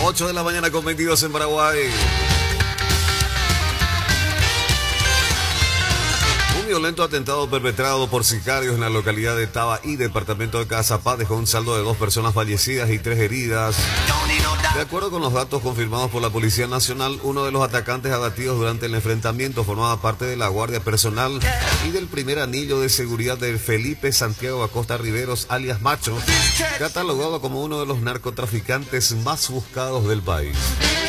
8 de la mañana con 22 en Paraguay. Un violento atentado perpetrado por sicarios en la localidad de Tabaí, departamento de Caazapá, dejó un saldo de 2 personas fallecidas y 3 heridas. De acuerdo con los datos confirmados por la Policía Nacional, uno de los atacantes abatidos durante el enfrentamiento formaba parte de la Guardia Personal y del primer anillo de seguridad de Felipe Santiago Acosta Riveros, alias Macho, catalogado como uno de los narcotraficantes más buscados del país.